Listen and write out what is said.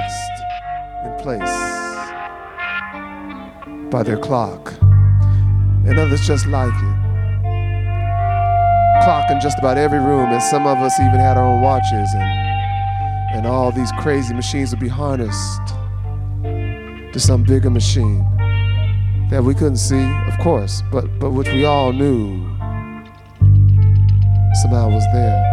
fixed in place by their clock, and others just like it. Clock in just about every room, and some of us even had our own watches, and all these crazy machines would be harnessed to some bigger machine that we couldn't see, of course, but which we all knew somehow was there.